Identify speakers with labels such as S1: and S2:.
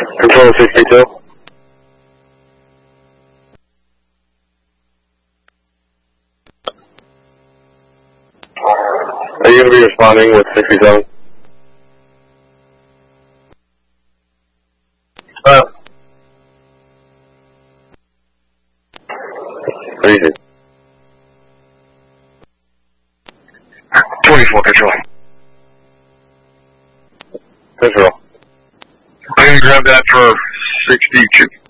S1: Control 62. Are you going to be responding with 67? Easy.
S2: 24 Control.
S1: Control.
S2: I'm going to grab that for 62.